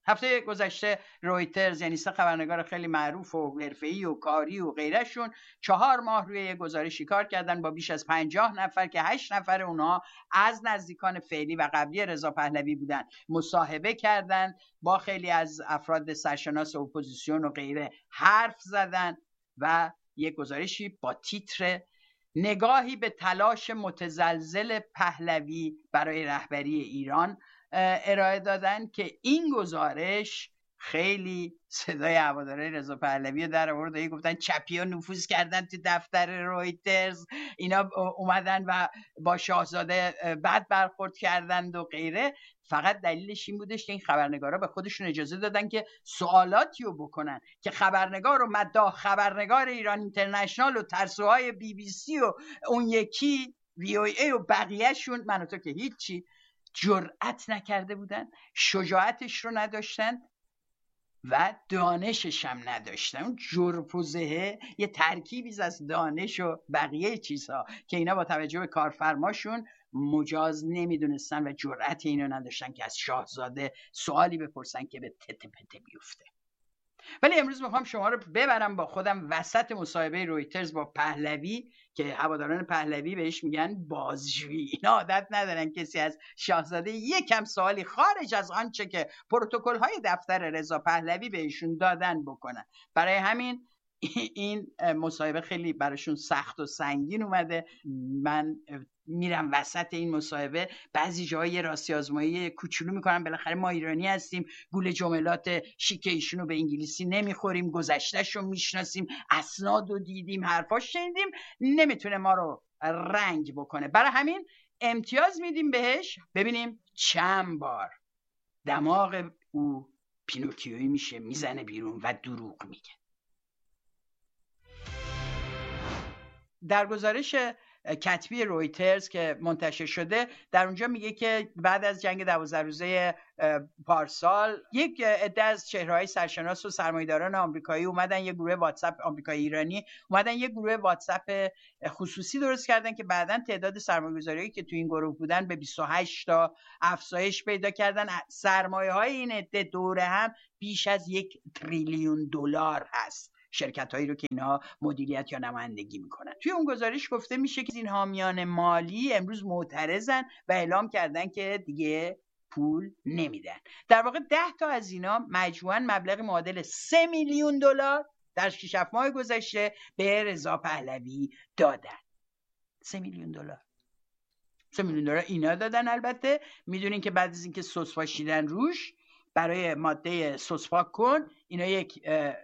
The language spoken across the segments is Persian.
هفته گذشته رویترز، یعنی 3 خبرنگار خیلی معروف و حرفه‌ای و کاری و غیرشون 4 ماه روی یه گزارشی کار کردن با بیش از 50 نفر که 8 نفر اونها از نزدیکان فعلی و قبلی رضا پهلوی بودن. مصاحبه کردن با خیلی از افراد سرشناس اپوزیسیون و غیره حرف زدن و یک گزارشی با تیتر نگاهی به تلاش متزلزل پهلوی برای رهبری ایران ارائه دادن که این گزارش خیلی صدای هوادارهای رضا پهلوی در آورد. گفتن چپی‌ها نفوذ کردن تو دفتر رویترز، اینا اومدن و با شاهزاده بد برخورد کردند و غیره. فقط دلیلش این بودش که این خبرنگارا به خودشون اجازه دادن که سوالاتی رو بکنن که خبرنگار و مداح خبرنگار ایران اینترنشنال و ترسوهای بی بی سی و اون یکی وی او ای و بقیهشون، من و تو که هیچی، جرأت نکرده بودن، شجاعتش رو نداشتن و دانشش هم نداشتن. اون جرپوزه یه ترکیبی از دانش و بقیه چیزها که اینا با توجه به کارفرماشون مجاز نمیدونستن و جرأت اینو نداشتن که از شاهزاده سوالی بپرسن که به تته پته بیفته. ولی امروز میخوام شما رو ببرم با خودم وسط مصاحبه رویترز با پهلوی که هواداران پهلوی بهش میگن بازجویی. اینا عادت ندارن کسی از شاهزاده یکم سوالی خارج از آنچه که پروتکل های دفتر رضا پهلوی بهشون دادن بکنن. برای همین این مصاحبه خیلی براشون سخت و سنگین اومده. من میرم وسط این مصاحبه، بعضی جاهای راستی آزمایی کوچولو میکنم، بالاخره ما ایرانی هستیم، گول جملات شیک ایشونو به انگلیسی نمیخوریم، گذشتهشو میشناسیم، اسناد رو دیدیم، حرفاش شنیدیم، نمیتونه ما رو رنگ بکنه. برای همین امتیاز میدیم بهش، ببینیم چند بار دماغ او پینوکیویی میشه، میزنه بیرون و دروغ میگه. در گزارش کتبی رویترز که منتشر شده، در اونجا میگه که بعد از جنگ 12 روزه پارسال یک عده از چهره‌های سرشناس و سرمایه‌داران آمریکایی اومدن یه گروه واتساپ، آمریکایی ایرانی اومدن یه گروه واتساپ خصوصی درست کردن که بعداً تعداد سرمایه‌گذاریایی که تو این گروه بودن به 28 تا افزایش پیدا کردن. سرمایه‌های این عده دوره هم بیش از 1 تریلیون دلار هست، شرکت هایی رو که اینها مدیریت یا نمایندگی میکنن. توی اون گزارش گفته میشه که این حامیان مالی امروز معترضن و اعلام کردن که دیگه پول نمیدن. در واقع 10 تا از اینا مجموعاً مبلغ معادل 3 میلیون دلار در 6 ماه گذشته به رضا پهلوی دادن. 3 میلیون دلار. 3 میلیون دلار اینا دادن. البته میدونین که بعد از اینکه سس پاشیدن روش برای ماده سس پاک کن، اینا یک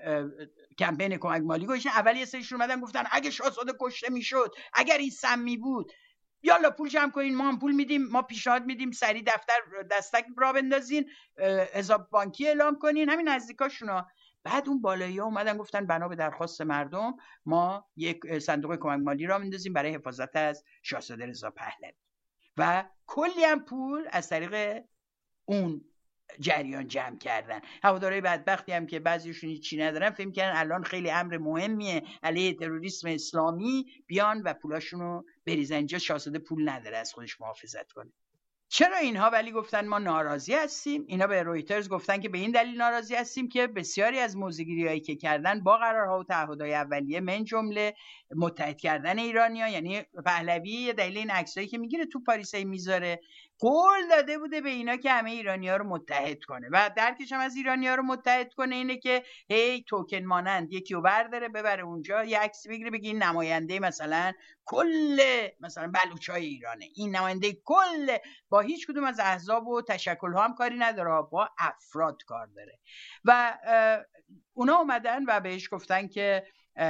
کمپین کمک مالی گذاشتن. اول یه سریشون اومدن گفتن اگه شاهزاده کشته میشد، اگر این سمی بود، یالا پول جمع کنین، ما هم پول میدیم، ما پیشنهاد میدیم سری دستک را بندازین، حساب بانکی اعلام کنین، همین نزدیکاشونا. بعد اون بالایی‌ها اومدن گفتن بنا به درخواست مردم ما یک صندوق کمک مالی را میندازیم برای حفاظت از شاهزاده رضا پهلوی و کلی هم پول از طریق اون جریان جمع کردن. هوادارهای بدبختی هم که بعضیشون هیچی ندارن فکر کردن الان خیلی امر مهمیه علیه تروریسم اسلامی بیان و پولاشونو بریزن اینجا. شاهزاده پول نداره از خودش محافظت کنه. چرا اینها ولی گفتن ما ناراضی هستیم؟ اینا به رویترز گفتن که به این دلیل ناراضی هستیم که بسیاری از موضوعگیری‌هایی که کردن با قرارها و تعهدهای اولیه، من جمله متحد کردن ایرانی‌ها، یعنی پهلوی دلیل این عکسایی که میگیره تو پاریس میذاره، قول داده بوده به اینا که همه ایرانی‌ها رو متحد کنه و درکش هم از ایرانی‌ها رو متحد کنه اینه که هی توکن مانند یکی رو برداره ببره اونجا یه عکس بگیره بگه این نماینده مثلا کل مثلا بلوچای ایرانه، این نماینده کل، با هیچ کدوم از احزاب و تشکل‌ها هم کاری نداره، با افراد کار داره. و اونا اومدن و بهش گفتن که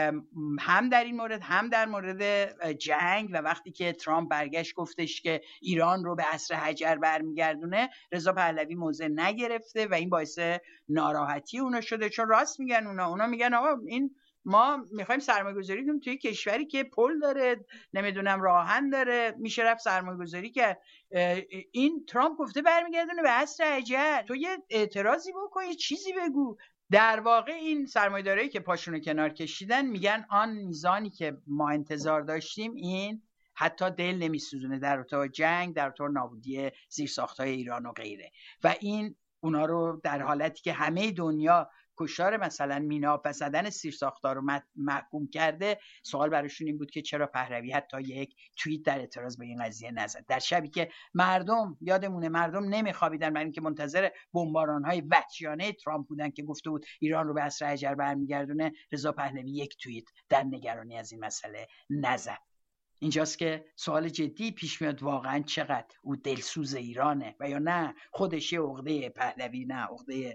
هم در این مورد هم در مورد جنگ و وقتی که ترامپ برگشت گفتش که ایران رو به عصر حجر برمیگردونه، رضا پهلوی موضع نگرفته و این باعث ناراحتی اونا شده. چون راست میگن اونا میگن آقا این ما میخوایم سرمایه‌گذاری کنیم توی کشوری که پل داره، نمیدونم راهن داره، میشه رفت سرمایه‌گذاری کرد. این ترامپ گفته برمیگردونه به عصر حجر، تو یه اعتراضی بکن، یه چیزی بگو. در واقع این سرمایه‌دارایی که پاشونو کنار کشیدن میگن آن میزانی که ما انتظار داشتیم این حتی دل نمیسوزونه در ارتباط جنگ، در ارتباط نابودی زیرساخت‌های ایران و غیره. و این اونا رو در حالتی که همه دنیا کشتار مثلا مینا و زدن سیرساختار رو محکوم کرده، سوال براشون این بود که چرا پهلوی حتی یک توییت در اعتراض به این قضیه نزد، در شبی که مردم یادمونه مردم نمیخوابیدن برای اینکه منتظر بمباران‌های وحشیانه ترامپ بودن که گفته بود ایران رو به عصر حجر برمیگردونه. رضا پهلوی یک توییت در نگرانی از این مسئله نزد. اینجاست که سوال جدی پیش میاد، واقعا چقدر او دلسوز ایرانه و یا نه خودش یه عقده پهلوی، نه عقده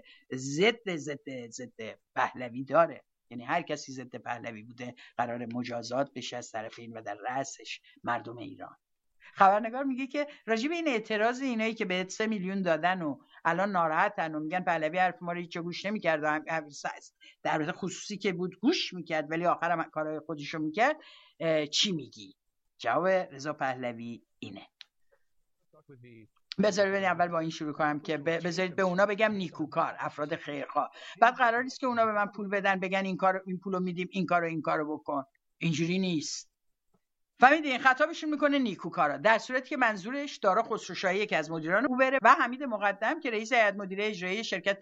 ضد پهلوی داره. یعنی هر کسی ضد پهلوی بوده قرار مجازات بشه از طرفین و در رأسش مردم ایران. خبرنگار میگه که راجب این اعتراض اینایی که به 3 میلیون دادن و الان ناراحتن و میگن پهلوی حرف ما رو هیچ گوش نمی‌کرد، در مورد خصوصی که بود گوش می‌کرد ولی آخرام کارهای خودشو می‌کرد، چی میگی؟ جواب رضا پهلوی اینه. بذارید اول با این شروع کنم که بذارید به اونا بگم نیکوکار، افراد خیرخواه. بعد قرار نیست که اونا به من پول بدن بگن این کارو، این پولو میدیم، این کارو بکن. اینجوری نیست. فهمیدین؟ خطابشون میکنه نیکوکارا، در صورتی که منظورش دارا خسروشاهی که از مدیران اوبر و حمید مقدم که رئیس هیئت مدیره اجرایی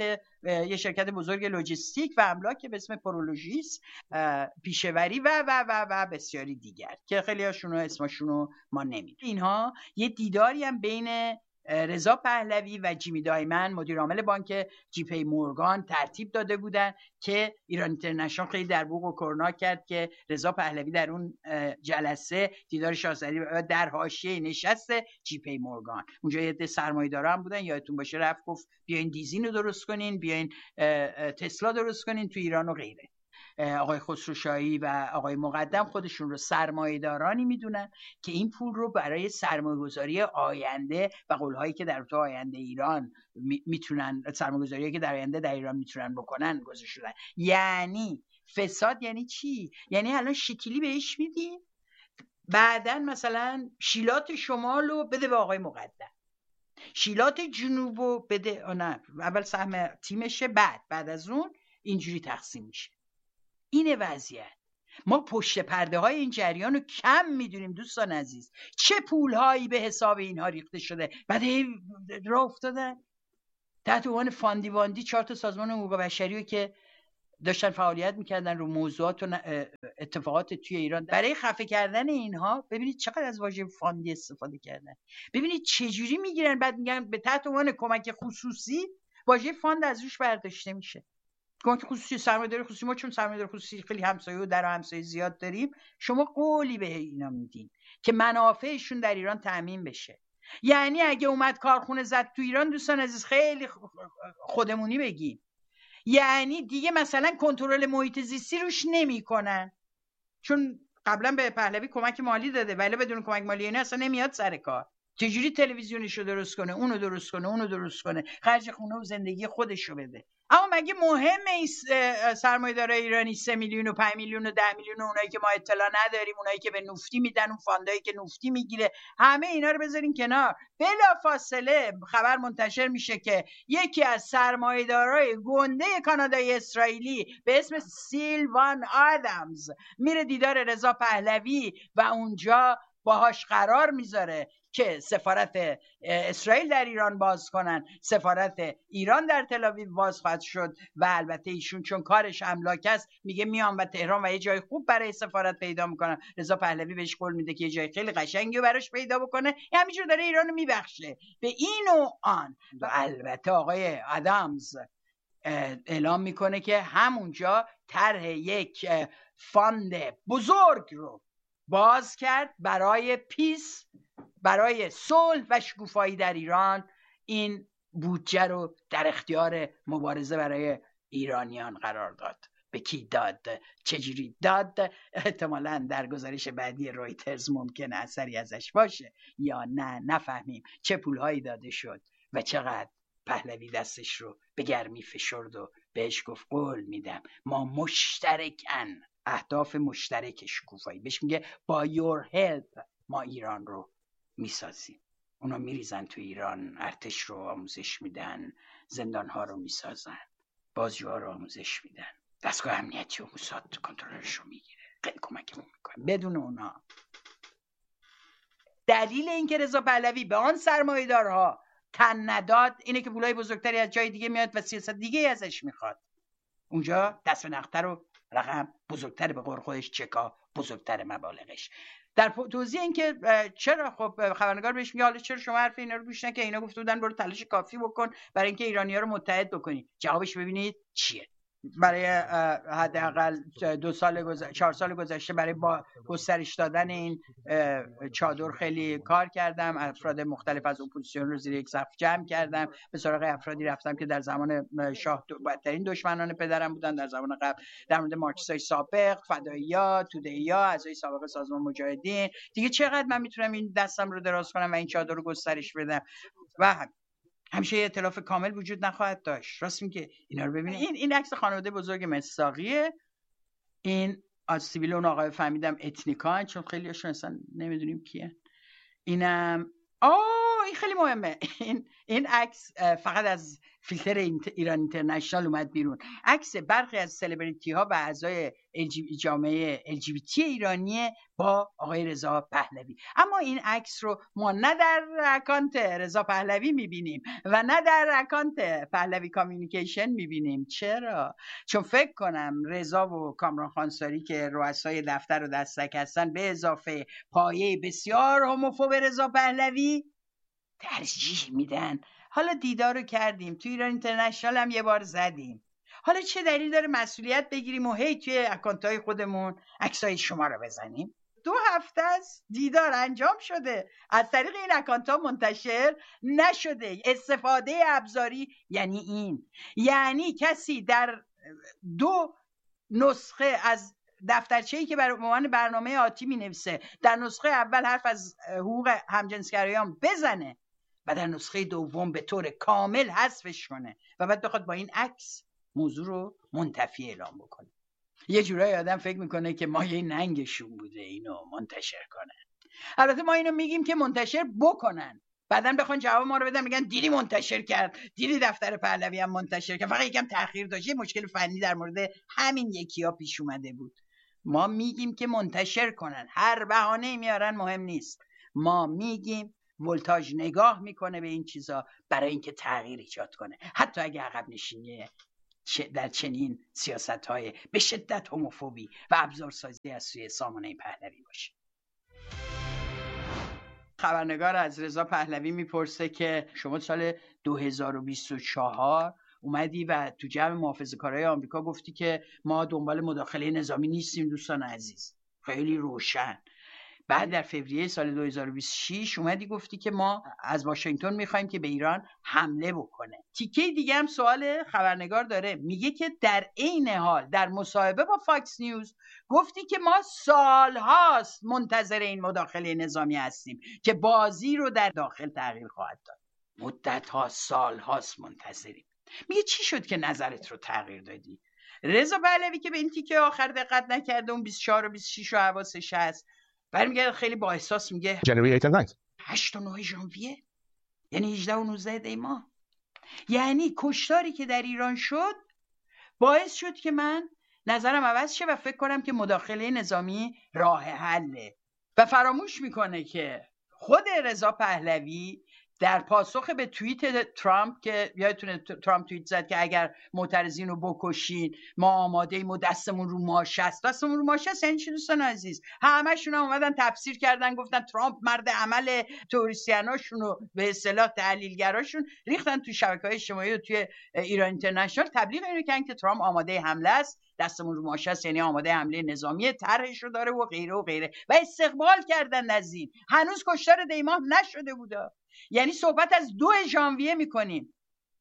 یه شرکت بزرگ لوجستیک و املاک به اسم پرولوژیس، پیشوری و بسیاری دیگر که خیلی هاشون اسمشون ما نمیدونیم. اینها یه دیداری هم بین رضا پهلوی و جیمی دایمن مدیر عامل بانک جی پی مورگان ترتیب داده بودن که ایران اینترنشنال خیلی در بوق و کرنا کرد که رضا پهلوی در اون جلسه دیدار شاهزاده در حاشیه نشست جی پی مورگان، اونجا یه عده سرمایه‌دارا هم بودن، یادتون باشه رفت گفت بیاین دیزین رو درست کنین، بیاین تسلا درست کنین تو ایران و غیره. آقای خسروشاهی و آقای مقدم خودشون رو سرمایه‌دارانی میدونن که این پول رو برای سرمایه‌گذاری آینده و قول‌هایی که در تو آینده ایران میتونن، سرمایه‌گذاری که در آینده در ایران میتونن بکنن گذاشتن. یعنی فساد یعنی چی؟ یعنی الان شکلی بهش میدی، بعدن مثلا شیلات شمال رو بده به آقای مقدم، شیلات جنوب رو بده، نه اول سهم تیمشه، بعد از اون اینجوری تقسیم میشه. اینه وضعیت. ما پشت پرده های این جریان رو کم میدونیم دوستان عزیز، چه پول هایی به حساب اینها ریخته شده، بعد راه افتادن تحت عنوان فاندی 4 تا سازمان حقوق بشری که داشتن فعالیت میکردن رو موضوعات و اتفاقات توی ایران. برای خفه کردن اینها ببینید چقدر از واژه فاندی استفاده کردن، ببینید چجوری میگیرن، بعد میگن به تحت عنوان کمک خصوصی واژه فاند از روش برداشته میشه. کمک خصوصی، سرمایه‌داری خصوصی، ما چون سرمایه‌داری خصوصی خیلی همسایه و در همسایه زیاد داریم، شما قولی به اینا میدین که منافعشون در ایران تامین بشه. یعنی اگه اومد کارخونه زد تو ایران دوستان عزیز، خیلی خودمونی بگیم، یعنی دیگه مثلا کنترل محیط زیستی روش نمیکنن، چون قبلا به پهلوی کمک مالی داده ولی بدون کمک مالی اینا اصلا نمیاد سر کار. چجوری تلویزیونشو درست کنه، اونو درست کنه، خرج خونه و زندگی خودشو بده. اما مگه مهمه این سرمایه‌دارای ایرانی 3 میلیون و 5 میلیون و 10 میلیون و اونایی که ما اطلاع نداریم، اونایی که به نفتی میدن، اون فاندایی که نفتی میگیره، همه اینا رو بذارین کنار. بلافاصله خبر منتشر میشه که یکی از سرمایه‌دارای گنده کانادایی اسرائیلی به اسم سیلوان آدمز میره دیدار رضا پهلوی و اونجا باهاش قرار میذاره که سفارت اسرائیل در ایران باز کنن، سفارت ایران در تل آویو باز خواهد شد و البته ایشون چون کارش املاک است میگه میام و تهران و یه جای خوب برای سفارت پیدا میکنم. رضا پهلوی بهش قول میده که یه جای خیلی قشنگی رو براش پیدا بکنه، همینجور داره ایران رو میبخشه به این و آن. و البته آقای آدامز اعلام میکنه که همونجا طرح یک فاند بزرگ رو باز کرد برای پیس، برای صلح و شکوفایی در ایران. این بودجه رو در اختیار مبارزه برای ایرانیان قرار داد. به کی داد؟ چجوری داد؟ احتمالاً در گزارش بعدی رویترز ممکنه اثری ازش باشه یا نه، نفهمیم چه پولهایی داده شد و چقدر پهلوی دستش رو به گرمی فشرد و بهش گفت قول میدم ما مشترکن، اهداف مشترک شکوفایی، بهش میگه با your help ما ایران رو میسازیم. اونا میریزن تو ایران، ارتش رو آموزش میدن، زندانها رو میسازن، بازجوها رو آموزش میدن، دستگاه امنیتی و موساد کنترلش رو میگیره، خیلی کمکمون میکنه. بدون اونا دلیل اینکه رضا پهلوی به آن سرمایه‌دارها تن نداد اینه که پولای بزرگتری از جای دیگه میاد و سیاست دیگه ازش میخواد. اونجا دست به نختر و رقم بزرگتر، به قول خودش چکا بزرگتر مبالغش. در توضیح این که چرا، خب خبرنگار بهش میگه حالا چرا شما حرف اینا رو گوش نکردی؟ اینا گفته بودن برو تلاش کافی بکن برای اینکه ایرانی‌ها رو متحد بکنی. جوابش ببینید چیه. برای حداقل 4 سال گذشته برای با گسترش دادن این چادر خیلی کار کردم. افراد مختلف از اپوزیسیون رو زیر یک سقف جمع کردم. به سراغ افرادی رفتم که در زمان شاه بدترین دشمنان پدرم بودن در زمان قبل، در مورد مارکسیستای سابق، فدایی‌ها، توده‌ای‌ها، اعضای سابق سازمان مجاهدین. دیگه چقدر من میتونم این دستم رو دراز کنم و این چادر رو گسترش بدم؟ و همیشه ائتلاف کامل وجود نخواهد داشت. راست میگه. اینا رو ببینید. این عکس خانواده بزرگ مصداقیه. این از سیبیل اون آقای فهمیدم اتنیکان، چون خیلی هاشون اصلا نمیدونیم کیه. اینم این خیلی مهمه. این عکس فقط از فیلتر ایران اینترنشنال اومد بیرون. عکس برخی از سلبریتی ها و اعضای جامعه LGBT ایرانی با آقای رضا پهلوی. اما این عکس رو ما نه در اکانت رضا پهلوی میبینیم و نه در اکانت پهلوی کامیونیکیشن میبینیم. چرا؟ چون فکر کنم رضا و کامران خانساری که رؤسای دفتر و دستک هستن، به اضافه پایه بسیار هوموفوب رضا پهلوی، ترجیح میدن. حالا دیدار رو کردیم، تو ایران اینترنشنال هم یه بار زدیم، حالا چه دلیل داره مسئولیت بگیریم و هی توی اکانت‌های خودمون عکسای شما رو بزنیم؟ 2 هفته است دیدار انجام شده، از طریق این اکانت‌ها منتشر نشده. استفاده ابزاری یعنی این، یعنی کسی در 2 نسخه از دفترچه‌ای که برای عنوان برنامه آتی می‌نویسه، در نسخه اول حرف از حقوق همجنسگرایان بزنه و در نسخه دوم به طور کامل حذفش کنه و بعد بخواد با این عکس موضوع رو منتفی اعلام بکنه. یه جورایی آدم فکر میکنه که ما یه ننگشون بوده اینو منتشر کنن. البته ما اینو میگیم که منتشر بکنن، بعدن بخوان جواب ما رو بدن میگن دیدی منتشر کرد، دیدی دفتر پهلوی هم منتشر کرد، فقط یکم تأخیر داشت، یه مشکل فنی در مورد همین یکی‌ها پیش اومده بود. ما میگیم که منتشر کنن، هر بهانه‌ای میارن مهم نیست. ما میگیم ولتاژ نگاه میکنه به این چیزا برای اینکه تغییر ایجاد کنه، حتی اگه عقب نشینی در چنین سیاست‌های به شدت هوموفوبی و ابزارسازی از سوی سامانه پهلوی باشه. خبرنگار از رضا پهلوی میپرسه که شما سال 2024 اومدی و تو جمع محافظه‌کارای آمریکا گفتی که ما دنبال مداخله نظامی نیستیم. دوستان عزیز، خیلی روشن. بعد در فوریه سال 2026 اومدی گفتی که ما از واشنگتن میخوایم که به ایران حمله بکنه. تیکه دیگه هم سوال خبرنگار داره، میگه که در عین حال در مصاحبه با فاکس نیوز گفتی که ما سالهاست منتظر این مداخله نظامی هستیم که بازی رو در داخل تغییر خواهد داد. مدت‌ها، سالهاست منتظریم. میگه چی شد که نظرت رو تغییر دادی؟ رضا پهلوی که به این تیکه آخر دقت نکرده، اون 24 و 26 و حواسش هست، برمیگرده خیلی با احساس میگه January 8 and 9. 8 و 9 ژانویه، یعنی 18 و 19 دی ماه. یعنی کشتاری که در ایران شد باعث شد که من نظرم عوض شه و فکر کنم که مداخله نظامی راه حله و فراموش میکنه که خود رضا پهلوی در پاسخ به توییت ترامپ که یادتونه ترامپ توییت زد که اگر معترضین رو بکشین ما آماده ایم و دستمون رو ماشه است. دستمون رو ماشه است یعنی چی دوستان عزیز؟ همشون هم اومدن تفسیر کردن، گفتن ترامپ مرد عمل، توریستیاناشون رو به اصطلاح تحلیلگراشون ریختن تو شبکه‌های اجتماعی و توی ایران اینترنشنال تبلیغ اینو کردن که ترامپ آماده حمله است، دستمون رو ماشه است یعنی آماده حمله نظامی، طرحش رو داره و غیره و غیره و استقبال کردن از این. هنوز کشتار دیماه نشده بوده، یعنی صحبت از 2 ژانویه میکنیم،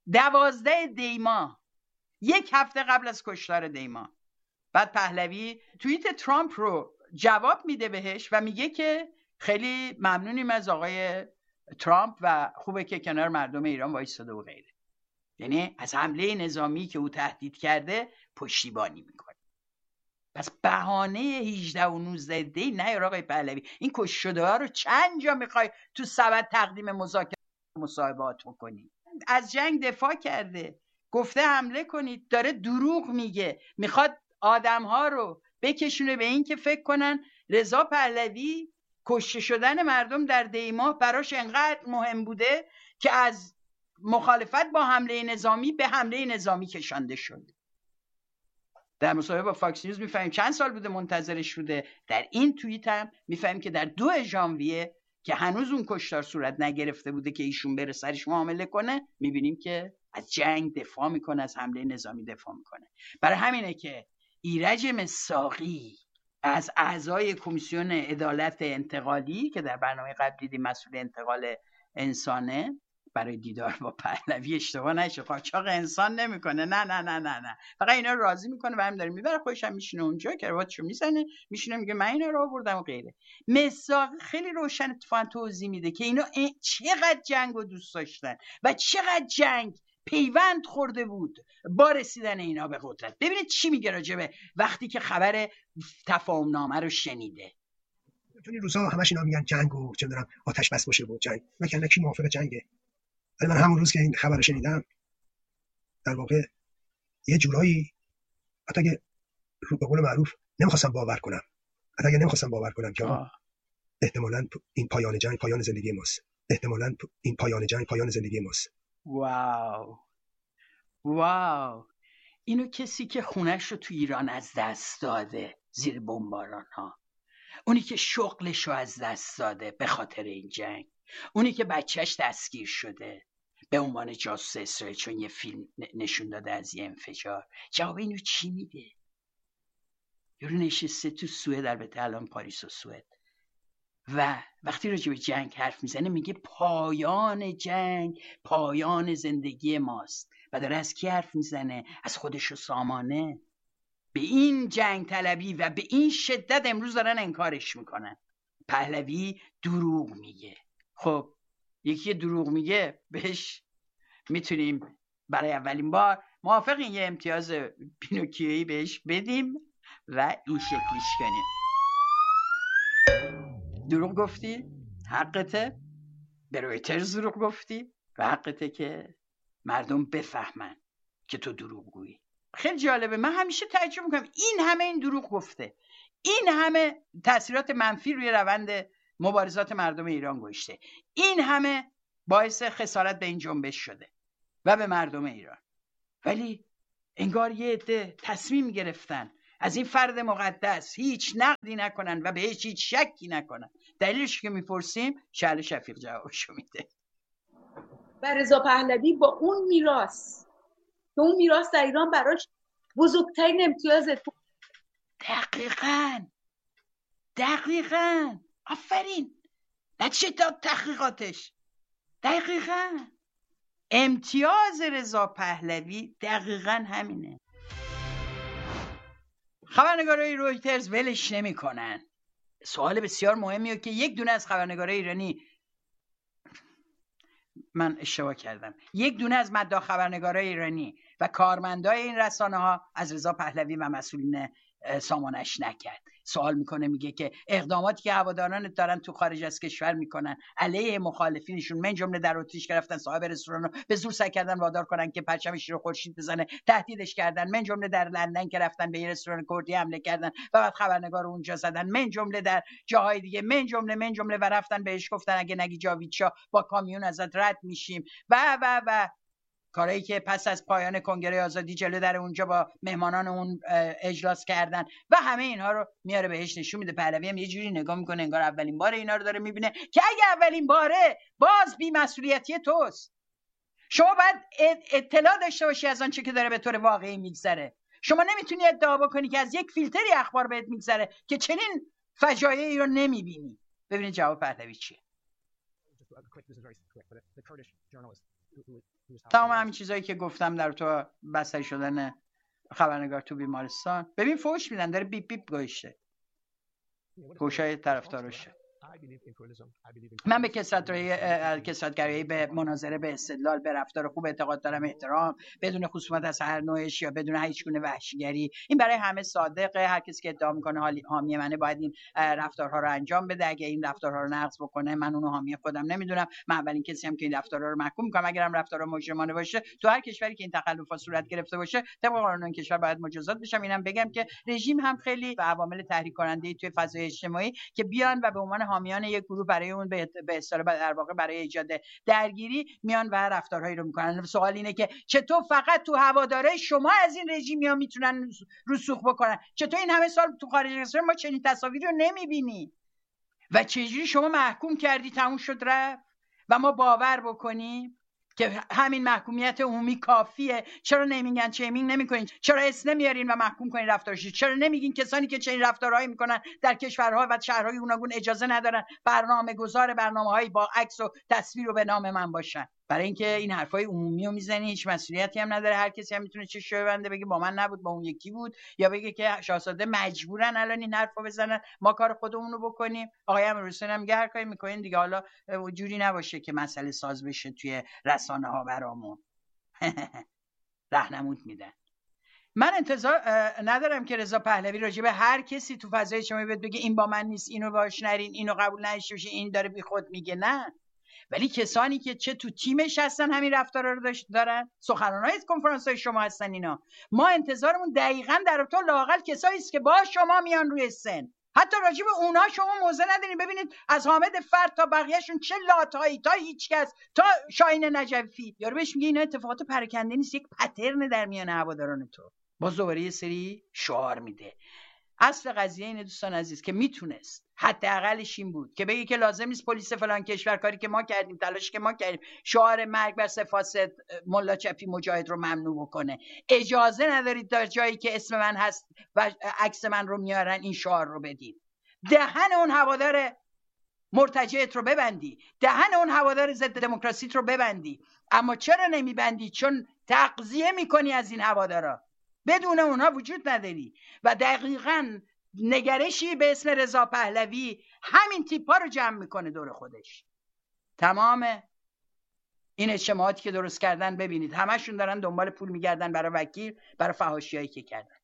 12 دیماه، 1 هفته قبل از کشتار دیماه. بعد پهلوی توییت ترامپ رو جواب میده بهش و میگه که خیلی ممنونیم از آقای ترامپ و خوبه که کنار مردم ایران وایساده و غیره. یعنی از حمله نظامی که او تهدید کرده پشتیبانی میکنه. پس بهانه 18 و 19 دی نیار آقای پهلوی. این کشته ها رو چند جا میخوای تو سبد تقدیم مذاکره مصاحبات بکنی؟ از جنگ دفاع کرده، گفته حمله کنید، داره دروغ میگه، میخواد آدم ها رو بکشونه به این که فکر کنن رضا پهلوی کشته شدن مردم در دیماه براش انقدر مهم بوده که از مخالفت با حمله نظامی به حمله نظامی کشانده شد. در مصاحبه با فاکس نیوز میفهمیم چند سال بوده منتظرش بوده. در این توییت هم میفهمیم که در 2 ژانویه که هنوز اون کشتار صورت نگرفته بوده که ایشون بره سرش معامله کنه، میبینیم که از جنگ دفاع میکنه، از حمله نظامی دفاع میکنه. برای همینه که ایرج مصداقی از اعضای کمیسیون عدالت انتقالی که در برنامه قبل دیدیم مسئول انتقال انسانه، برای دیدار با پهلوی اشتباه نشه، قاچاق انسان نمیکنه، نه نه نه نه نه، فقط اینا رو راضی میکنه و همین داره میبره خودش هم میشینه اونجا کراواتشو میزنه میشینه میگه من اینا رو آوردم و غیره. مصداق خیلی روشن اتفاقا توضیح میده که اینا چقدر جنگ رو دوست داشتن و چقدر جنگ پیوند خورده بود با رسیدن اینا به قدرت. ببینید چی میگه راجبه وقتی که خبر تفاهم نامه رو شنیده. چون این روزا همش اینا میگن جنگ و چه می‌دونم آتش بس باشه بود جنگ، مثلا کی موافق جنگه؟ ولی من همون روز که این خبر رو شنیدم در واقع یه جورایی حتی اگه به قول معروف نمیخواستم باور کنم که احتمالاً این پایان جنگ پایان زندگی ماست. احتمالاً این پایان جنگ پایان زندگی ماست. واو. اینو کسی که خونش رو تو ایران از دست داده زیر بمباران ها، اونی که شغلش رو از دست داده به خاطر این جنگ، اونی که بچهش دستگیر شده به عنوان جاسوس اسرائیل چون یه فیلم نشون داده از یه انفجار، جواب اینو چی میده؟ یارو نشسته تو سوئد، البته الان پاریس و سوئد، و وقتی راجع به جنگ حرف میزنه میگه پایان جنگ پایان زندگی ماست و داره از کی حرف میزنه؟ از خودش و سامانه. به این جنگ طلبی و به این شدت امروز دارن انکارش میکنن. پهلوی دروغ میگه. خب یکی دروغ میگه بهش میتونیم برای اولین بار موافقین یه امتیاز پینوکیویی بهش بدیم و این شکلیش کنیم. دروغ گفتی؟ حقته. به رویترز دروغ گفتی و حقته که مردم بفهمن که تو دروغ گویی. خیلی جالبه، من همیشه تعجب میکنم این همه این دروغ گفته، این همه تاثیرات منفی روی روند مبارزات مردم ایران گذاشته، این همه باعث خسارت به این جنبش شده و به مردم ایران، ولی انگار یه عده تصمیم گرفتن از این فرد مقدس هیچ نقدی نکنن و بهش هیچ شکی نکنن. دلیلش که میپرسیم شعل شفیق جوابشو میده. و رضا پهلوی با اون میراث که اون میراث در ایران براش بزرگترین امتیاز. دقیقاً آفرین، نتیجه تحقیقاتش دقیقاً امتیاز رضا پهلوی دقیقاً همینه. خبرنگارای رویترز ولش نمی‌کنن. سوال بسیار مهمیه که یک دونه از خبرنگارای ایرانی، من اشتباه کردم، یک دونه از مداح خبرنگارای ایرانی و کارمندای این رسانه ها از رضا پهلوی و مسئولین سامانش نکرد. سوال میکنه، میگه که اقداماتی که هواداران دارن تو خارج از کشور میکنن علیه مخالفینشون، من جمله در اتریش گرفتن صاحب رستوران رو به زور سعی کردن وادار کنن که پرچمش رو خورشید بزنه، تهدیدش کردن، من جمله در لندن که رفتن به یه رستوران کردی حمله کردن و بعد خبرنگار رو اونجا زدن، من جمله در جاهای دیگه، من جمله و رفتن بهش گفتن اگه نگی جاویدشا با کامیون ازت رد میشیم و کارهایی که پس از پایان کنگره آزادی جلو در اونجا با مهمانان اون اجلاس کردن و همه اینها رو میاره بهش نشون میده. پهلوی هم یه جوری نگاه میکنه انگار اولین بار اینا رو داره میبینه که اگه اولین باره باز بی‌مسئولیتی توست. شما باید اطلاع داشته باشی از آنچه که داره به طور واقعی میگذره. شما نمیتونی ادعا بکنی که از یک فیلتری اخبار بهت میگذره که چنین فجایعی رو نمیبینی. ببینید جواب پهلوی چیه. تمام همین چیزایی که گفتم در تو بستری شدن خبرنگار تو بیمارستان، ببین فوش میدن، داره بیپ بیپ گوشته گوشای طرفدارشه. من به کثرت‌گرایی، به مناظره، به استدلال، به رفتار خوب اعتقاد دارم، احترام بدون خصومت از هر نوعش یا بدون هیچ گونه وحشیگری. این برای همه صادقه. هر کسی که ادعا میکنه حامی منه باید این رفتارها رو انجام بده. اگه این رفتارها رو نقض بکنه من اونو حامی خودم نمیدونم. من اولین کسی هم که این رفتارها رو محکوم میکنم. اگرم رفتارها مجرمانه باشه تو هر کشوری که این تخلفات صورت گرفته باشه طبق قانون این کشور باید مجازات بشم. اینم بگم که رژیم هم خیلی عوامل تحریک کننده توی فضای اجتماعی که بیان و به عنوان حامیان یک گروه برای اون به اصطلاح در واقع برای ایجاد درگیری میان و رفتارهایی رو میکنن. سوال اینه که چطور فقط تو هواداره شما از این رژیمیا میتونن رسوخ بکنن؟ چطور این همه سال تو خارج از ما چنین تصاویری رو نمیبینی؟ و چجوری شما محکوم کردی تموم شد رفت و ما باور بکنیم که همین محکومیت عمومی کافیه؟ چرا نمیگن چیمینگ نمیکنین؟ چرا اسم نمیارین و محکوم کنین رفتارش؟ چرا نمیگین کسانی که چنین رفتارهایی میکنن در کشورها و شهرهای گوناگون اجازه ندارن برنامه‌گذار برنامه‌هایی با عکس و تصویر رو به نام من باشن؟ برای اینکه این حرفای عمومی رو میزنی، هیچ مسئولیتی هم نداره. هر کسی هم میتونه چشش ببنده بگه با من نبود، با اون یکی بود، یا بگه که شاهزاده مجبورن الان این حرفو بزنن، ما کار خودمون رو بکنیم. آقای امیرحسین هم میگه هر کاری میکنین دیگه، حالا جوری نباشه که مسئله ساز بشه توی رسانه‌ها برامون. راهنمود میدن. من انتظار ندارم که رضا پهلوی راجع به هر کسی تو فضای اجتماعی بگه این با من نیست، اینو باش نرین، اینو قبول نداشته باشین، این داره بیخود میگه. نه، ولی کسانی که چه تو تیمش هستن همین رفتارا رو دارن، سخنرانای کنفرانس‌های شما هستن، اینا ما انتظارمون دقیقاً در تو لااقل کسایی است که با شما میان روی سن. حتی راجع به اونها شما موضع ندارین. ببینید از حامد فرد تا بقیه‌شون چه لاتایی، تا هیچکس، تا شاهین نجفی، یارو بهش میگه اینا اتفاقات پراکنده نیست، یک پترن در میان هواداران تو. باز دوباره یه سری شعار میده. اصل قضیه اینه دوستان عزیز که میتونست حداقلش این بود که بگی که لازم نیست پلیس فلان کشور کاری که ما کردیم، تلاش که ما کردیم، شعار مرگ بر فاسد ملا چپی مجاهد رو ممنوع بکنه. اجازه ندارید در جایی که اسم من هست و عکس من رو میارن این شعار رو بدید. دهن اون هوادار مرتجعت رو ببندی، دهن اون هوادار ضد دموکراسیت رو ببندی. اما چرا نمیبندی؟ چون تغذیه میکنی از این هوادارا، بدون اونها وجود نداری. و دقیقاً نگرشی به اسم رضا پهلوی همین تیپا رو جمع میکنه دور خودش. تمام این اجتماعاتی که درست کردن ببینید همشون دارن دنبال پول میگردن برای وکیل، برای فحاشیایی که کردن.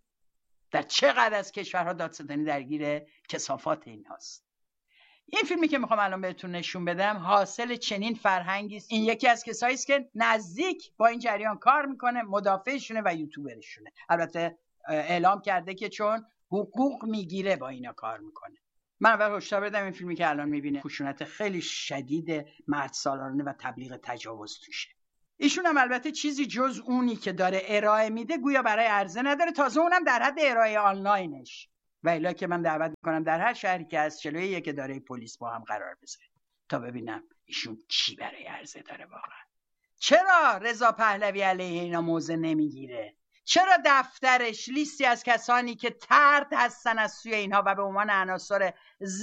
در چقدر از کشورها دادستانی درگیر کثافات این هاست. این فیلمی که میخوام الان بهتون نشون بدم حاصل چنین فرهنگی است. این یکی از کسایی است که نزدیک با این جریان کار میکنه، مدافعشونه و یوتیوبرشونه. البته اعلام کرده که چون حقوق میگیره با اینا کار میکنه. من اول هشدار بدم این فیلمی که الان میبینه خشونت خیلی شدید مرد سالارانه و تبلیغ تجاوز توشه. ایشون هم البته چیزی جز اونی که داره ارائه میده گویا برای عرضه نداره، تازه اونم در حد ارائه آنلاینش. و الا که من دعوت میکنم در هر شهری که از 41 اداره پلیس با هم قرار بذارید تا ببینم ایشون چی برای عرضه داره واقعا. چرا رضا پهلوی علیه اینا موضع نمیگیره؟ چرا دفترش لیستی از کسانی که طرد هستن از سوی اینها و به عنوان عناصر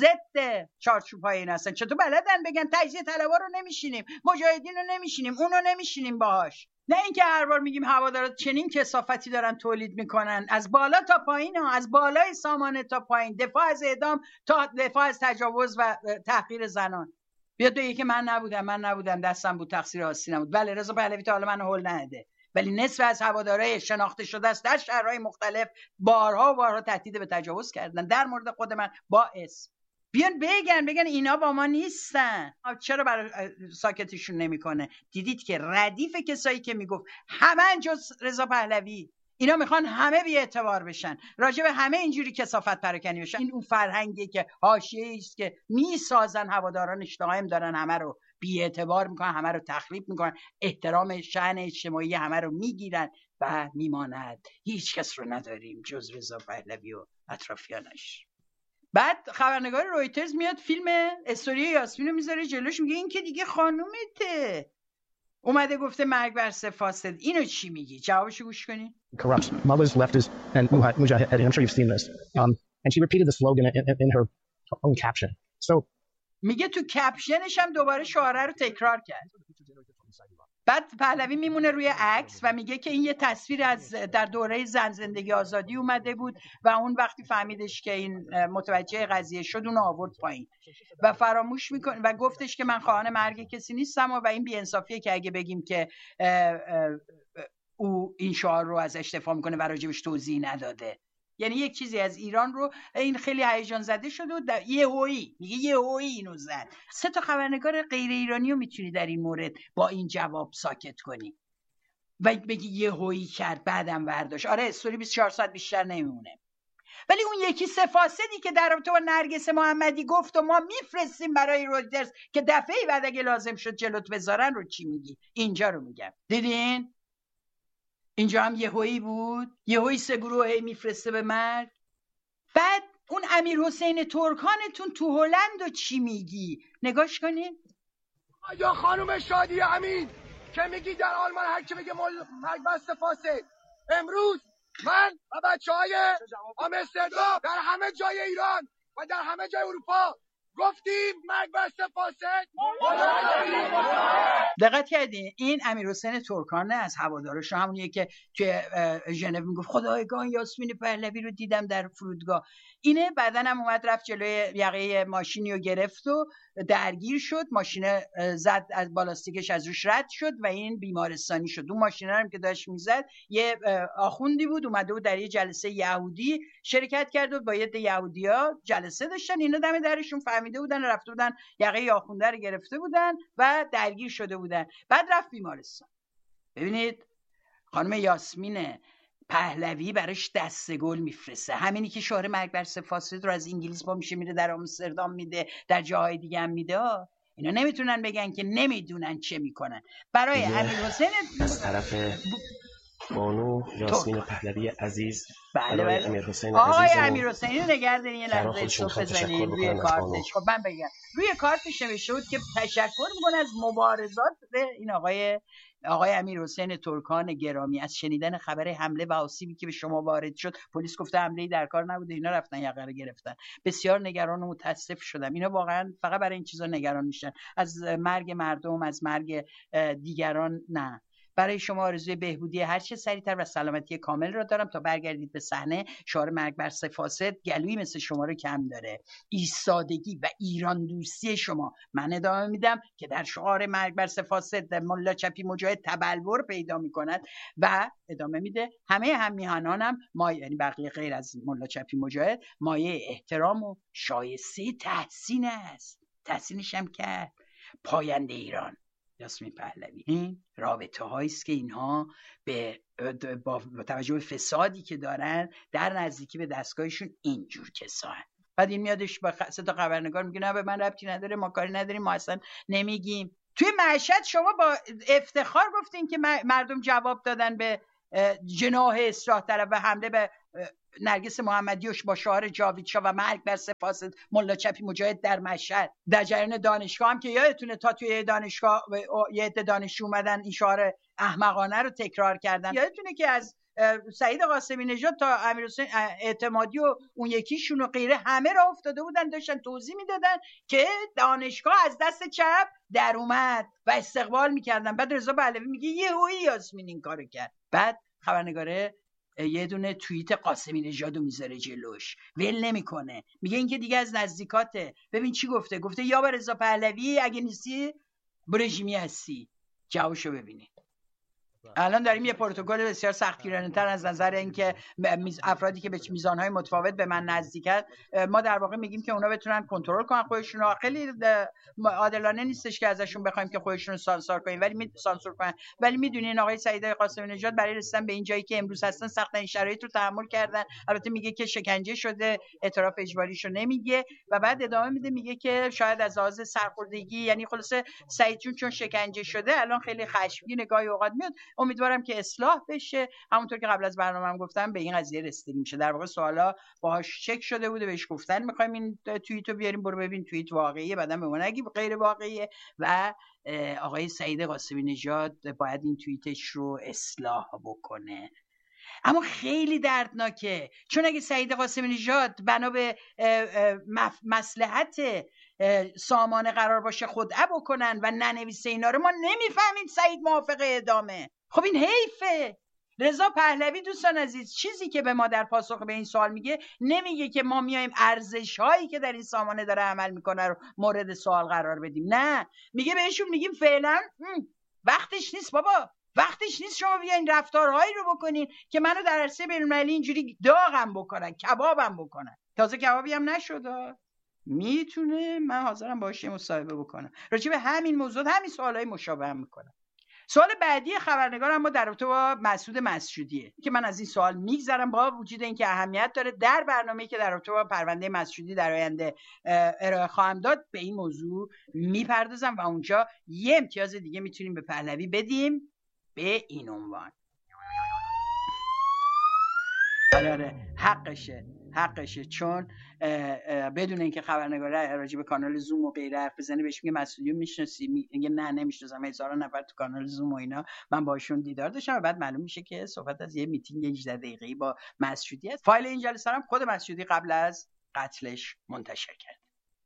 ضد چارچوب‌های این هستن؟ چطور بلدن بگن تجزیه طلبا رو نمیشینیم، مجاهدین رو نمیشینیم، اون رو نمیشینیم باهاش؟ نه اینکه هر بار میگیم هوادارا چنین کثافتی دارن تولید میکنن، از بالا تا پایین ها، از بالای سامانه تا پایین، دفاع از اعدام تا دفاع از تجاوز و تحقیر زنان. بیاد بگه که من نبودم دستم بود، تقصیر آستی نبود. بله رضا پهلوی تا حالا منو هول نده، ولی نصف از هوادارهای شناخته شده است در شهرهای مختلف بارها و بارها تهدید به تجاوز کردن. در مورد خود من با اسم بیان بگن اینا با ما نیستن. چرا برای ساکتشون نمیکنه؟ دیدید که ردیف کسایی که میگفت همه جز رضا پهلوی، اینا میخوان همه بی اعتبار بشن، راجع به همه اینجوری کثافت پراکنی بشن. این اون فرهنگی که حاشیه‌ای است که میسازن، هوادارانش دائم دارن همه رو بی اعتبار میکنن، همه رو تخریب میکنن، احترام شأن اجتماعی همه رو میگیرن و میماند هیچ کس رو نداریم جز رضا پهلوی و اطرافیانش. بعد خبرنگار رویترز میاد فیلم استوری یاسمین رو میذاره جلوش، میگه این که دیگه خانومته، اومده گفته مرگ بر فاسد. اینو چی میگی؟ جوابشو گوش کنین. Corrupts mothers, leftists, and mujahideen. I'm sure you've seen this. And she repeated the slogan in her own caption. So میگه تو کپشنش هم دوباره شعاره رو تکرار کرد. بعد پهلوی میمونه روی عکس و میگه که این یه تصویر از در دوره زن زندگی آزادی اومده بود و اون وقتی فهمیدش که این متوجه قضیه شد اون آورد پایین و فراموش میکنه و گفتش که من خواهان مرگ کسی نیستم و این بی‌انصافیه که اگه بگیم که او این شعار رو ازش دفاع میکنه و راجبش توضیح نداده. یعنی یک چیزی از ایران رو این خیلی هیجان زده شده و یهویی اینو زد. 3 تا خبرنگار غیر ایرانی رو میتونی در این مورد با این جواب ساکت کنی و بگی یهویی کرد بعدم برداشت. آره استوری 24 ساعت بیشتر نمیمونه. ولی اون یکی سه فاسدی که در رابطه با نرگس محمدی گفت و ما میفرستیم برای رویترز که دفعه بعد اگه لازم شد جلوت بذارن رو چی میگی؟ اینجا رو میگم. دیدین؟ اینجا هم یهویی بود، یهویی 3 گروه میفرسته به مرگ. بعد اون امیر حسین ترکانتون تو هلند و چی میگی؟ نگاش کنین. یا خانم شادی امین که میگی در آلمان هر کی بگه مرگ بسته فاسد، امروز من و بچهای آمستردام در همه جای ایران و در همه جای اروپا گفتیم مرگ بسته فاسد. دقت کردین این امیر حسین ترکانه از هوادارش، همونیه که توی ژنو میگفت خدایگان یاسمین پهلوی رو دیدم در فرودگاه. اینه بعدن هم اومد رفت جلوی یقه ماشینی رو گرفت و درگیر شد، ماشین زد از بالاستیکش از روش رد شد و این بیمارستانی شد. اون ماشین هم که داشت میزد یه آخوندی بود اومده بود در یه جلسه یهودی شرکت کرد و با یه یهودیا جلسه داشتن، اینا دم درشون فهمیده بودن رفته بودن یقه آخونده رو گرفته بودن و درگیر شده بودن. بعد رفت بیمارستان. ببینید خانم یاسمین پهلوی براش دسته گل میفرسته، همینی که شعار مرگ بر فاسد رو از انگلیس با میشه میره در آمستردام میده، در جاهای دیگه هم میده. اینا نمیتونن بگن که نمیدونن چه میکنن. برای امیر حسین از طرف بانو یاسمین پهلوی عزیز، بله امیر حسین آقای امیر حسین اینو نگردین یه لحظه استوب بزنین روی کارتش. خب من بگم روی کارتش نوشته بود که تشکر میکنه از مبارزات این آقای امیر حسین ترکان گرامی از شنیدن خبر حمله و آسیبی که به شما وارد شد. پلیس گفته حمله‌ای در کار نبوده، اینا رفتن یقه رو گرفتن. بسیار نگران و متاسف شدم. اینا واقعا فقط برای این چیزا نگران میشن، از مرگ مردم، از مرگ دیگران نه. برای شما آرزوی بهبودی هر چه سریعتر و سلامتی کامل را دارم تا برگردید به صحنه. شعار مرگ بر فاسد گلویی مثل شما رو کم داره. ایستادگی و ایران دوستی شما. من ادامه میدم که در شعار مرگ بر فاسد ملا چپی مجاهد تبلور پیدا میکند و ادامه میده همه هم میهنانم یعنی بقیه غیر از ملا چپی مجاهد مایه احترام و شایسته تحسین است. تحسینش هم کرد. پاینده ایران یاسمین پهلوی. این رابطه هایی است که اینها با توجه به فسادی که دارن در نزدیکی به دستگاهشون اینجور کسان. بعد این میادش با 3 تا خبرنگار میگه نه به من ربطی نداره، ما کاری نداریم، ما اصلا نمیگیم. توی مشهد شما با افتخار گفتین که مردم جواب دادن به جناح اصلاح طلب و حمله به نرگس محمدیوش با شعار جاوید شاه و مرگ بر فاسد ملا چپی مجاهد در مشهد. در جریان دانشگاه هم که یادتونه تا توی دانشگاه یه عده دانشجو اومدن این شعار احمقانه رو تکرار کردن. یادتونه که از سعید قاسمی نژاد تا امیرحسین اعتمادی و اون یکیشون و غیره همه را افتاده بودن داشتن توضیح میدادن که دانشگاه از دست چپ در اومد و استقبال میکردن. بعد رضا پهلوی میگه یهویی یاسمین این کارو کرد. بعد خبرنگاره یه دونه توییت قاسمی نژادو میذاره جلوش، ول نمیکنه، میگه این که دیگه از نزدیکاته. ببین چی گفته یا به رضا پهلوی اگه نیستی برژیمی هستی. جوابشو ببینید. الان داریم یه پروتکل بسیار سختگیرانه‌تر از نظر اینکه افرادی که به میزانهای متفاوت به من نزدیکن ما در واقع میگیم که اونا بتونن کنترل کنن خودشون رو. خیلی عادلانه نیستش که ازشون بخوایم که خودشون رو سانسور کنیم ولی میدونین آقای سعید قاسمی نژاد برای رسیدن به این جایی که امروز هستن سخت‌ترین شرایط رو تحمل کردن. البته میگه که شکنجه شده، اعتراف اجباریشو نمیگه و بعد ادامه میده میگه که شاید از لحاظ سرخوردگی، یعنی خلاصه سعید جون چون شکنجه شده الان خیلی خشمگین گاهی اوقات میاد. امیدوارم که اصلاح بشه. همونطور که قبل از برنامه‌ام گفتم به این قضیه رسیدگی میشه. در واقع سوالا باهاش چک شده بوده، بهش گفتن میخوایم این توییتو بیاریم، برو ببین توییت واقعیه، بعدم به ما نگی غیر واقعیه و آقای سعید قاسمی نژاد باید این توییتش رو اصلاح بکنه. اما خیلی دردناکه، چون اگه سعید قاسمی نژاد بنا به مصلحت سامانه قرار باشه خدعه بکنن و ننویسه اینا رو، ما نمیفهمیم سعید موافق اعدامه. خب این حیفه. رضا پهلوی دوستان عزیز چیزی که به ما در پاسخ به این سوال میگه، نمیگه که ما میایم ارزش هایی که در این سامانه داره عمل میکنه رو مورد سوال قرار بدیم. نه، میگه بهشون میگیم فعلا وقتش نیست بابا، وقتش نیست شما بیاین رفتارهایی رو بکنین که منو در عرصه بین‌المللی اینجوری داغم بکنن، کبابم بکنن. تازه کبابی هم نشد. میتونه من حاضرم باهاش مصاحبه بکنم راجع به همین موضوع، همین سوالای مشابه هم میکنم. سوال بعدی خبرنگار اما در رابطه با مسعود مسجودیه که من از این سوال میگذرم با وجود اینکه اهمیت داره. در برنامه‌ای که در رابطه با پرونده مسجودی در آینده ارائه خواهم داد به این موضوع میپردازم و اونجا یه امتیاز دیگه میتونیم به پهلوی بدیم به این عنوان. آره حقشه چون بدون اینکه خبرنگار راجع به کانال زوم و غیره حرف بزنه بهش میگه مسئولیت میشناسی، میگه نه نمیشناسم، هزارا نفر تو کانال زوم و اینا من باشون دیدار داشتم و بعد معلوم میشه که صحبت از یه میتینگ 18 دقیقه‌ای با مسعودی است. فایل این جلسه هم خود مسعودی قبل از قتلش منتشر کرد.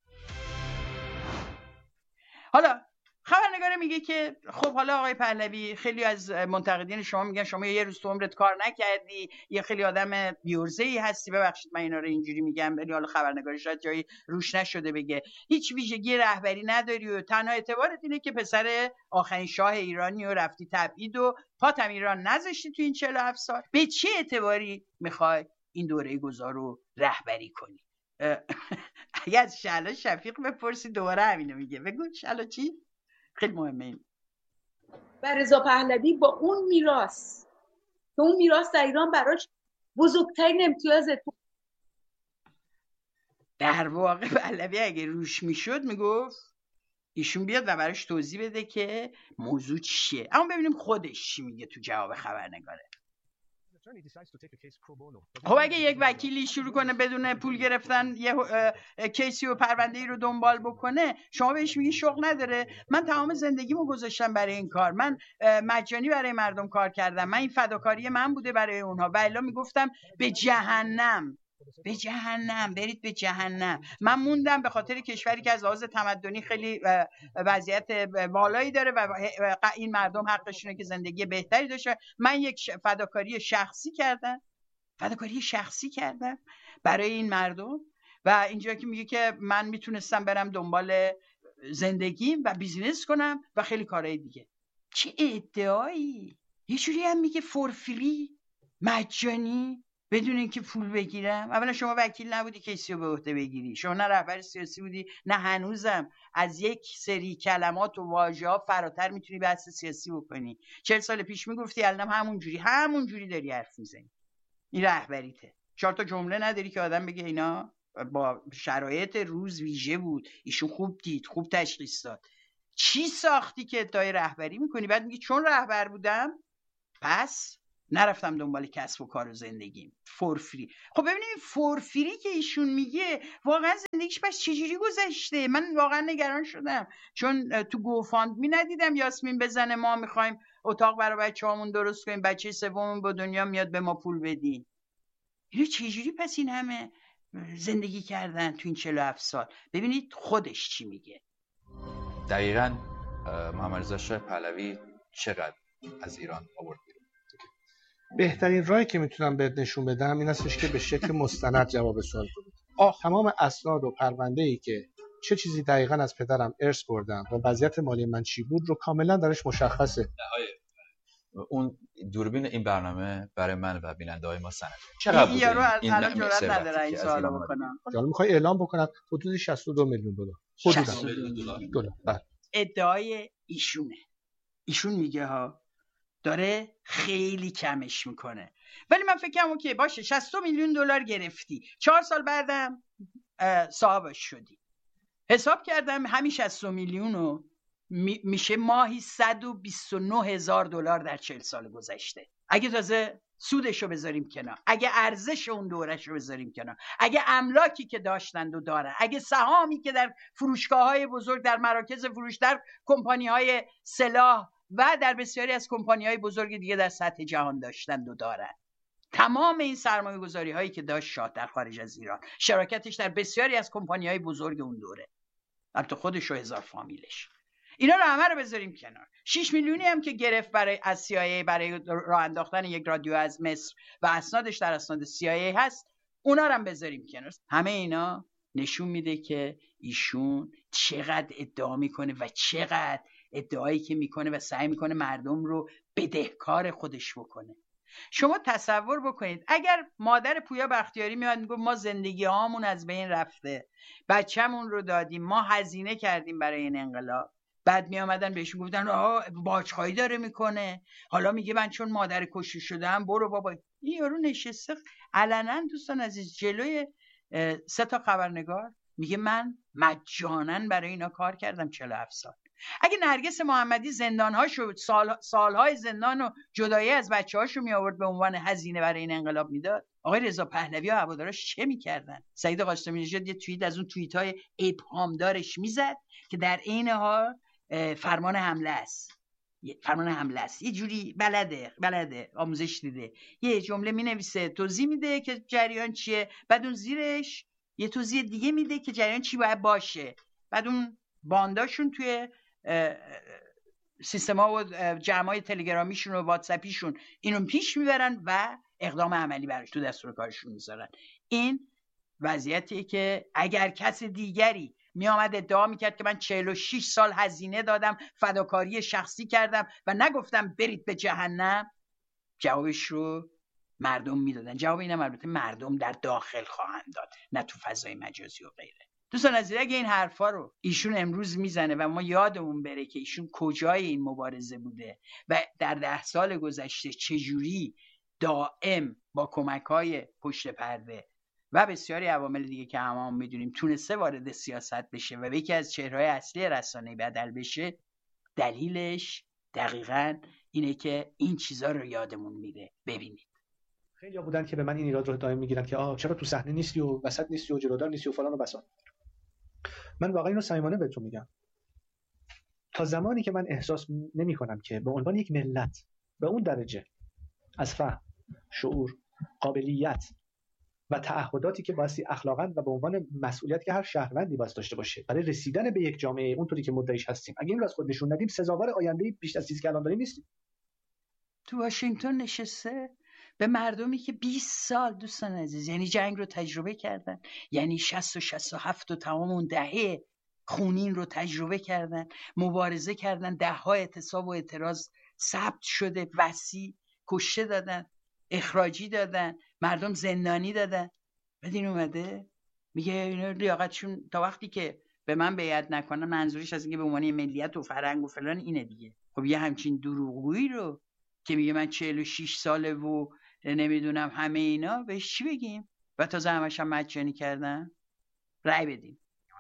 حالا خبرنگار میگه که خب حالا آقای پهلوی، خیلی از منتقدین شما میگن شما یه روز تو عمرت کار نکردی، یه خیلی آدم بی‌عرضه‌ای هستی. ببخشید من اینا رو اینجوری میگم، ولی حالا خبرنگار شاید جایی روش نشده بگه هیچ ویژگی رهبری نداری و تنها اعتبارت اینه که پسر آخرین شاه ایرانی و رفتی تبعید و پاتم ایران نذاشتی تو این 47 سال. به چه اعتباری میخوای این دوره گذار رو رهبری کنی؟ اگه از شعلا شفیق بپرسی دوباره همینو میگه. بگو شعلا چی؟ خیلی مهمه این. و رضا پهلوی با اون میراث که اون میراث در ایران براش بزرگترین امتیاز در واقع پهلوی اگه روش میشد میگفت ایشون بیاد و براش توضیح بده که موضوع چیه. اما ببینیم خودش چی میگه تو جواب خبرنگاره. خب اگه یک وکیلی شروع کنه بدون پول گرفتن یه کیسی و پرونده‌ای رو دنبال بکنه، شما بهش میگی شغل نداره؟ من تمام زندگیمو گذاشتم برای این کار، من مجانی برای مردم کار کردم، من این فداکاری من بوده برای اونها، و الا میگفتم به جهنم برید به جهنم. من موندم به خاطر کشوری که از لحاظ تمدنی خیلی وضعیت بالایی داره و این مردم حقشونه که زندگی بهتری داشته. من یک فداکاری شخصی کردم برای این مردم و اینجا که میگه که من میتونستم برم دنبال زندگیم و بیزینس کنم و خیلی کارهای دیگه. چه ادعایی؟ یه جوری هم میگه فور فری، مجانی، بدون اینکه پول بگیرم. اولا شما وکیل نبودی کیسی رو به عهده بگیری، شما نه رهبر سیاسی بودی نه هنوزم از یک سری کلمات و واژه‌ها فراتر میتونی بحث سیاسی بکنی. 40 سال پیش میگفتی، الان همون جوری داری حرف میزنی. این رهبریته. 4 تا جمله نداری که آدم بگه اینا با شرایط روز ویژه بود، ایشون خوب دید، خوب تشخیص داد. چی ساختی که ادعای رهبری میکنی؟ بعد میگی چون رهبر بودم پس نرفتم دنبال کسب و کار و زندگیم. فورفری. خب ببینید فورفری که ایشون میگه واقعا زندگیش پس چجوری گذشته؟ من واقعا نگران شدم چون تو گوفاندمی ندیدم یاسمین بزنه ما میخوایم اتاق برای بچه‌هامون درست کنیم، بچه سوممون با دنیا میاد به ما پول بدین. اینو چجوری پس این همه زندگی کردن تو این 47 سال؟ ببینید خودش چی میگه. دقیقاً محمد رضا شاه پهلوی چقدر از ایران آورد بیرون؟ بهترین راهی که میتونم بهت نشون بدم این هستش که به شکل مستند جواب سوال بدید. تمام اسناد و پرونده‌ای که چه چیزی دقیقاً از پدرم ارث بردم و وضعیت مالی من چی بود رو کاملا درش مشخصه. اون دوربین این برنامه برای من و بیننده‌های ما سند. چقدر بود این جرأت نداره این سوالو بکنم. حالا میخوای اعلام بکنم حدود 62 میلیون دلار. 62 میلیون دلار. ادعای ایشون میگه ها داره خیلی کمش میکنه، ولی من فکر کنم اوکی باشه 60 میلیون دلار گرفتی، 4 سال بعدم صاحبش شدی. حساب کردم همین 60 میلیون رو میشه ماهی 129,000 دلار در 40 سال گذشته. اگه تازه سودش رو بذاریم کنار، اگه ارزش اون دورش رو بذاریم کنار، اگه املاکی که داشتند و دارن، اگه سهامی که در فروشگاه‌های بزرگ، در مراکز فروش، در کمپانی‌های سلاح و در بسیاری از کمپانی‌های بزرگ دیگه در سطح جهان داشتند و دارن، تمام این سرمایه‌گذاری‌هایی که داشت شاه در خارج از ایران، شراکتش در بسیاری از کمپانی‌های بزرگ اون دوره، البته خودش و هزار فامیلش، اینا رو همه رو بذاریم کنار. 6 میلیونی هم که گرفت از CIA برای راه انداختن یک رادیو از مصر و اسنادش در اسناد CIA هست، اونا رو هم بذاریم کنار. همه اینا نشون میده که ایشون چقدر ادعا میکنه و چقدر ادعایی که میکنه و سعی میکنه مردم رو بدهکار خودش بکنه. شما تصور بکنید اگر مادر پویا بختیاری میاد میگه ما زندگی هامون از بین رفته، بچه‌مون رو دادیم، ما هزینه کردیم برای این انقلاب، بعد می آمدن بهشون گفتن باجخواهی داره میکنه، حالا میگه من چون مادر کشته شدم برو بابا. این یارو نشسته علنا دوستان عزیز جلوی 3 تا خبرنگار میگه من مجانا برای اینا کار کردم 47 سال. اگه نرگس محمدی زندانهاشو سالهای زندان و جدایی از بچه‌هاشو می آورد به عنوان هزینه برای این انقلاب میداد، آقای رضا پهلوی و هوادارش چه میکردن؟ سعید قاسمی نژاد یه توییت از اون توییت‌های ابهامدارش میزد که در عین حال فرمان حمله است. یه جوری بلده آموزش دیده، یه جمله مینویسه توضیح میده که جریان چیه، بعد اون زیرش یه توضیح دیگه میده که جریان چی باید باشه، بعد اون بانداشون توی سیستما و جمعای تلگرامیشون و واتساپیشون اینو پیش میبرن و اقدام عملی براش تو دستور کارشون میذارن. این وضعیتیه که اگر کس دیگری می آمد ادعا میکرد که من 46 سال هزینه دادم، فداکاری شخصی کردم و نگفتم برید به جهنم، جوابش رو مردم میدادن. جواب اینم البته مردم در داخل خواهند داد، نه تو فضای مجازی و غیره. دوستان عزیز، اگه این حرفا رو ایشون امروز میزنه و ما یادمون بره که ایشون کجای این مبارزه بوده و در 10 سال گذشته چجوری دائم با کمک‌های پشت پرده و بسیاری عوامل دیگه که هممون میدونیم تونسته وارد سیاست بشه و یکی از چهره‌های اصلی رسانه‌ای بدل بشه، دلیلش دقیقاً اینه که این چیزا رو یادمون میره. ببینید خیلی‌ها بودن که به من این ایراد رو دائم میگیرن که چرا تو صحنه نیستی و وسط نیستی و جلودار نیستی و فلان و بسان. من واقعا اینو صمیمانه بهتون میگم، تا زمانی که من احساس نمی‌کنم که به عنوان یک ملت به اون درجه از فهم، شعور، قابلیت و تعهداتی که بایستی اخلاقاً و به عنوان مسئولیت که هر شهروندی باید داشته باشه برای رسیدن به یک جامعه اونطوری که مدعیش هستیم، اگه این رو از خود نشون ندیم سزاوار آینده بیشتر از چیزی که الان داریم نیستیم. تو واشنگتن نشسته به مردمی که 20 سال دوستان عزیز یعنی جنگ رو تجربه کردن، یعنی 60 و 67 و تمام اون دهه خونین رو تجربه کردن، مبارزه کردن، 10 اعتصاب و اعتراض ثبت شده، وسیع کشته دادن، اخراجی دادن، مردم زندانی دادن. بعد این اومده میگه اینا لیاقتشون تا وقتی که به من بیعت نکنن، منظورش از اینکه به عنوان ملیت و فرهنگ و فلان اینه دیگه. خب یه همچین دروغگویی رو که میگه من 46 ساله و نمیدونم همه اینا، بهش چی بگیم؟ و تازه همش هم مجانی کردن. رأی بدیم.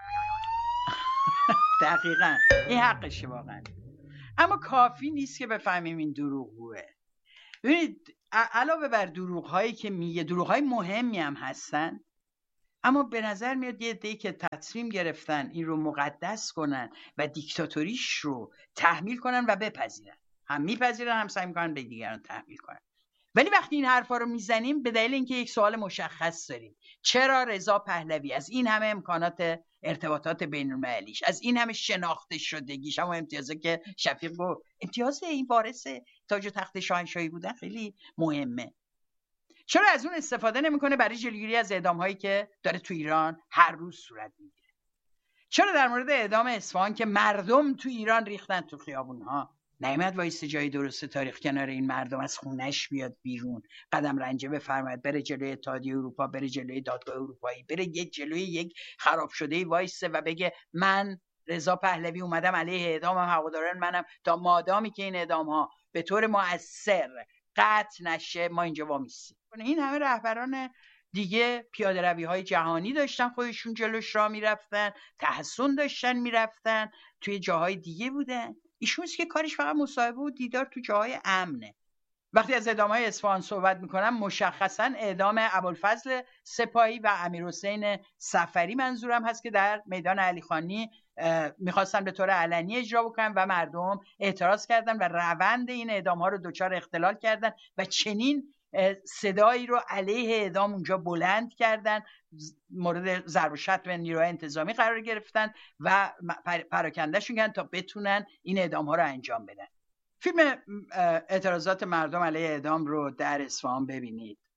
دقیقاً این حقشه واقعا، اما کافی نیست که بفهمیم این دروغگوه. ببینید علاوه بر دروغ‌هایی که میگه، دروغ‌های مهمی هم هستن، اما به نظر میاد یه عده‌ای که تصمیم گرفتن این رو مقدس کنن و دیکتاتوریش رو تحمیل کنن و بپذیرن، هم میپذیرن هم سعی میکنن به دیگران تحمیل کنن. ولی وقتی این حرفا رو میزنیم به دلیل اینکه یک سوال مشخص داریم، چرا رضا پهلوی از این همه امکانات ارتباطات بین‌المللیش، از این همه شناخته شدگیش، اما امتیازی که شفیق گفت امتیاز این وارث تاج و تخت شاهنشاهی بودن خیلی مهمه، چرا از اون استفاده نمیکنه برای جلوگیری از اعدام‌هایی که داره تو ایران هر روز صورت میگیره؟ چرا در مورد اعدام اصفهان که مردم تو ایران ریختن تو خیابون‌ها نیامد وایسه جای درست تاریخ کنار این مردم از خونش بیاد بیرون، قدم رنجه بفرماید، بره جلوی اتحادیه اروپا، بره جلوی دادگاه اروپایی، بره جلوی یک خراب شده وایسه و بگه من رضا پهلوی اومدم علیه اعدام هواداران منم تا مادامی که این اعدام‌ها به طور مؤثر قطع نشه ما اینجا وامیستیم. این همه رهبران دیگه پیاده روی های جهانی داشتن، خودشون جلوش راه میرفتن، تحسن داشتن میرفتن، توی جاهای دیگه بودن. ایشون که کارش فقط مصاحبه و دیدار تو جاهای امنه. وقتی از اعدام‌های اصفهان صحبت میکنم مشخصا اعدام ابوالفضل سپاهی و امیرحسین سفری منظورم هست که در میدان علیخانی میخواستن به طور علنی اجرا بکنن و مردم اعتراض کردن و روند این اعدام‌ها رو دچار اختلال کردن و چنین صدایی رو علیه اعدام اونجا بلند کردن، مورد ضرب و شتم نیروهای انتظامی قرار گرفتن و پراکندهشون کردن تا بتونن این اعدام‌ها رو انجام بدن. فیلم اعتراضات مردم علیه اعدام رو در اصفهان ببینید.